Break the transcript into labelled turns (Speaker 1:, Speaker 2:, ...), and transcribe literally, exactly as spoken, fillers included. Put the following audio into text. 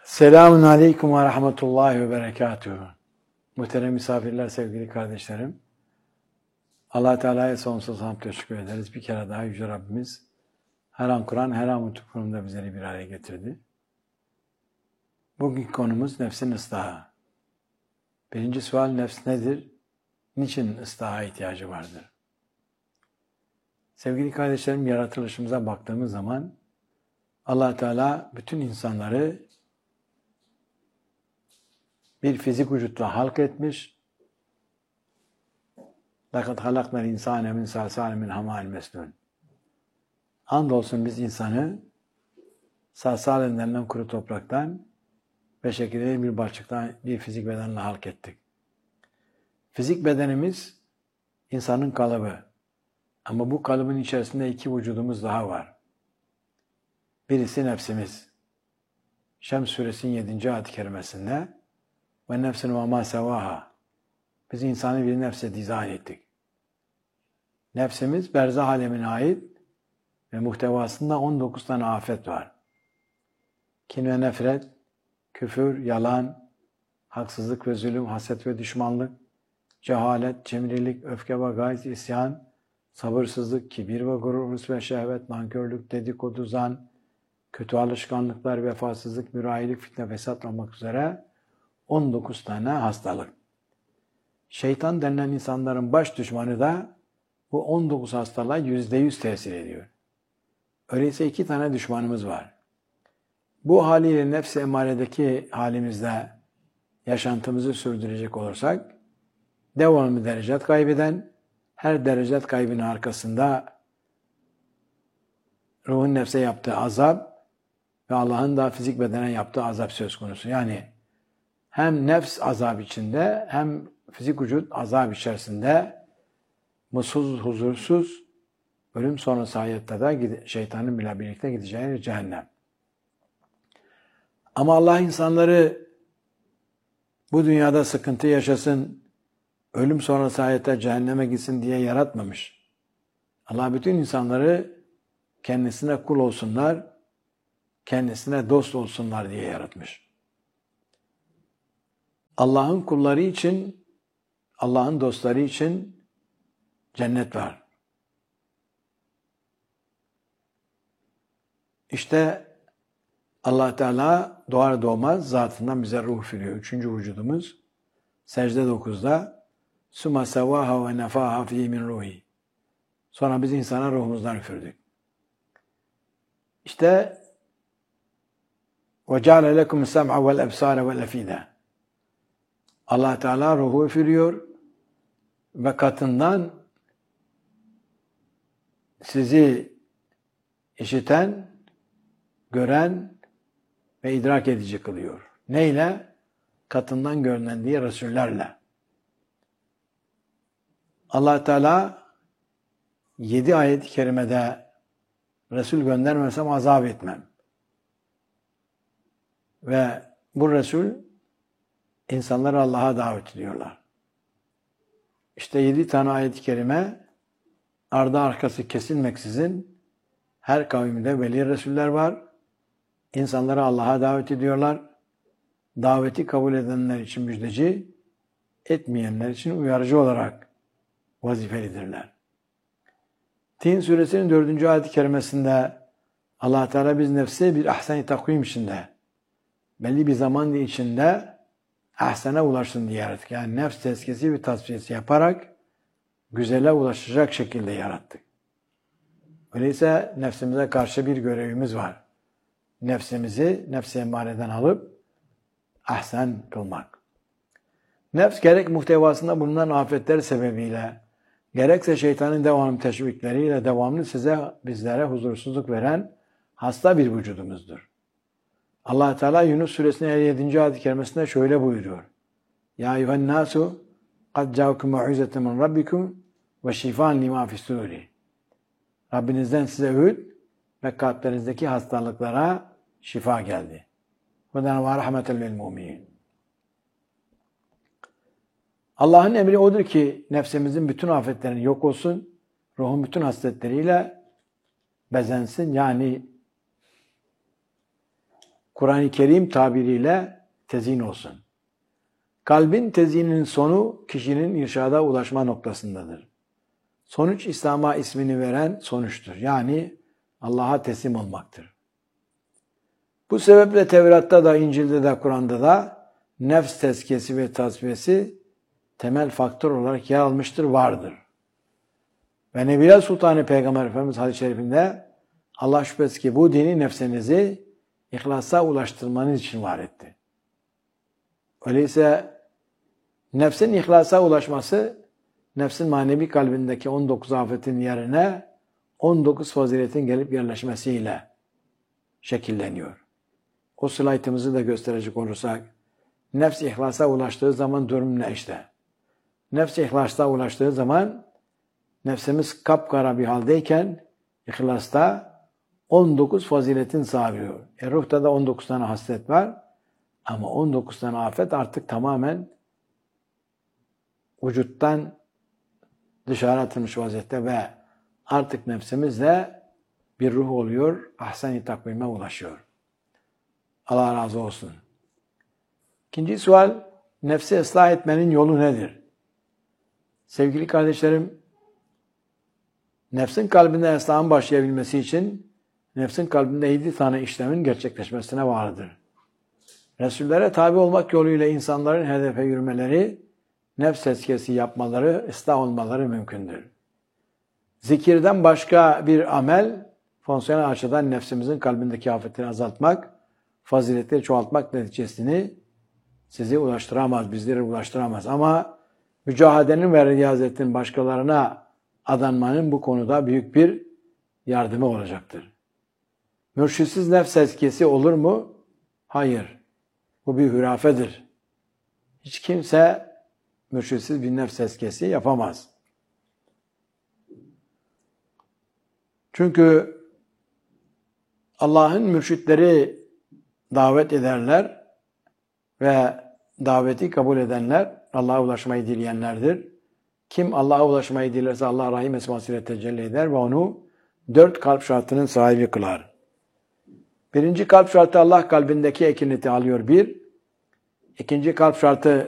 Speaker 1: Selamun Aleyküm ve Rahmetullahi ve Berekatuhu. Muhterem misafirler, sevgili kardeşlerim. Allah Teala'ya sonsuz hamd teşekkür ederiz. Bir kere daha Yüce Rabbimiz her an Kur'an, her an mutlu konumda bizleri bir araya getirdi. Bugünkü konumuz nefsin ıslahı. Birinci sual, nefs nedir? Niçin ıslaha ihtiyacı vardır? Sevgili kardeşlerim, yaratılışımıza baktığımız zaman Allah Teala bütün insanları bir fizik vücutla halk etmiş. لَقَدْ خَلَقْنَا الْاِنْسَانَ مِنْ سَلْسَالٍ مِنْ حَمَائٍ مَسْنُونَ. Andolsun biz insanı salsal denilen kuru topraktan ve şekilli bir balçıktan bir fizik bedenle halk ettik. Fizik bedenimiz insanın kalıbı. Ama bu kalıbın içerisinde iki vücudumuz daha var. Birisi nefsimiz. Şems suresinin yedinci ayet-i kerimesinde ve nefsin ve ma sevaha. Biz insanı bir nefse dizayn ettik. Nefsimiz berzah alemine ait ve muhtevasında on dokuz tane afet var. Kin ve nefret, küfür, yalan, haksızlık ve zulüm, haset ve düşmanlık, cehalet, cimrilik, öfke ve gayz, isyan, sabırsızlık, kibir ve gurur, hırs ve şehvet, nankörlük, dedikodu, zan, kötü alışkanlıklar, vefasızlık, mürahilik, fitne, fesat olmak üzere on dokuz tane hastalık. Şeytan denilen insanların baş düşmanı da bu on dokuz hastalığa yüzde yüz tesir ediyor. Öyleyse iki tane düşmanımız var. Bu haliyle nefs-i emaredeki halimizde yaşantımızı sürdürecek olursak, devamlı derecet kaybeden, her derecet kaybının arkasında ruhun nefse yaptığı azap ve Allah'ın da fizik bedene yaptığı azap söz konusu. Yani hem nefs azap içinde hem fizik vücut azap içerisinde mutsuz, huzursuz, ölüm sonrası hayatta da şeytanın bile birlikte gideceği cehennem. Ama Allah insanları bu dünyada sıkıntı yaşasın, ölüm sonrası hayatta cehenneme gitsin diye yaratmamış. Allah bütün insanları kendisine kul olsunlar, kendisine dost olsunlar diye yaratmış. Allah'ın kulları için, Allah'ın dostları için cennet var. İşte Allah Teala doğar doğmaz zatından bize ruh üfürüyor. Üçüncü vücudumuz secde dokuzda summa sevaha ve nefaha fî min ruhi. Sonra biz insana ruhumuzdan üfürdük. İşte ve ceale lekum sem'a vel ebsâre vel efîde. Allah Teala ruhu üfürüyor ve katından sizi işiten, gören ve idrak edici kılıyor. Neyle? Katından görünen diye Resullerle. Allah Teala yedi ayet-i kerimede Resul göndermesem azap etmem. Ve bu Resul insanları Allah'a davet ediyorlar. İşte yedi tane ayet-i kerime ardı arkası kesilmeksizin her kavimde veli Resuller var. İnsanları Allah'a davet ediyorlar. Daveti kabul edenler için müjdeci, etmeyenler için uyarıcı olarak vazifelidirler. Tin suresinin dördüncü ayet-i kerimesinde Allah Teala biz nefse bir ahsen-i takvim içinde, belli bir zaman içinde ahsene ulaşsın diye yarattık. Yani nefs tezkiyesi ve tasfiyesi yaparak güzele ulaşacak şekilde yarattık. Öyleyse nefsimize karşı bir görevimiz var. Nefsimizi nefs-i emmareden alıp ahsen kılmak. Nefs gerek muhtevasında bulunan afetler sebebiyle, gerekse şeytanın devamlı teşvikleriyle devamlı size, bizlere huzursuzluk veren hasta bir vücudumuzdur. Allah Teala Yunus suresinin elli yedinci ayet-i kerimesinde şöyle buyuruyor. Ya eyyühen nasu kad ca'akum mau'izetun min rabbikum ve şifan lima fis-suduri. Rabbinizden size öğüt ve kalplerinizdeki hastalıklara şifa geldi. Hudan ve rahmeten lil mu'minin. Allah'ın emri odur ki nefsimizin bütün afetleri yok olsun, ruhun bütün hasletleriyle bezensin. Yani Kur'an-ı Kerim tabiriyle tezyin olsun. Kalbin tezyininin sonu kişinin irşada ulaşma noktasındadır. Sonuç İslam'a ismini veren sonuçtur. Yani Allah'a teslim olmaktır. Bu sebeple Tevrat'ta da, İncil'de de, Kur'an'da da nefs tezkiyesi ve tasfiyesi temel faktör olarak yer almıştır, vardır. Ve Nebiler Sultanı Peygamber Efendimiz hadis-i şerifinde Allah şüphesiz ki bu dini nefsinizi ihlasa ulaştırmanız için var etti. Öyleyse nefsin ihlasa ulaşması, nefsin manevi kalbindeki on dokuz afetin yerine on dokuz faziletin gelip yerleşmesiyle şekilleniyor. O slaytımızı da gösterecek olursak, nefs ihlasa ulaştığı zaman durum ne işte? Nefs ihlasa ulaştığı zaman, nefsimiz kapkara bir haldeyken, ihlasta on dokuz faziletin sahibi. E, ruhta da on dokuz tane haslet var. Ama on dokuz tane afet artık tamamen vücuttan dışarı atılmış vaziyette ve artık nefsimiz de bir ruh oluyor, ahsen-i takvime ulaşıyor. Allah razı olsun. İkinci sual, nefsi ıslah etmenin yolu nedir? Sevgili kardeşlerim, nefsin kalbinde ıslahın başlayabilmesi için nefsin kalbinde yedi tane işlemin gerçekleşmesine bağlıdır. Resullere tabi olmak yoluyla insanların hedefe yürümeleri, nefs tezkiyesi yapmaları, ıslah olmaları mümkündür. Zikirden başka bir amel, fonksiyonel açıdan nefsimizin kalbindeki afetini azaltmak, faziletleri çoğaltmak neticesini sizi ulaştıramaz, bizleri ulaştıramaz. Ama mücahadenin ve riyazetin başkalarına adanmanın bu konuda büyük bir yardımı olacaktır. Mürşitsiz nefs tezkiyesi olur mu? Hayır. Bu bir hürafedir. Hiç kimse mürşitsiz bir nefs tezkiyesi yapamaz. Çünkü Allah'ın mürşitleri davet ederler ve daveti kabul edenler Allah'a ulaşmayı dileyenlerdir. Kim Allah'a ulaşmayı dilerse Allah rahim esmasıyla tecelli eder ve onu dört kalp şartının sahibi kılar. Birinci kalp şartı Allah kalbindeki ekineti alıyor bir. İkinci kalp şartı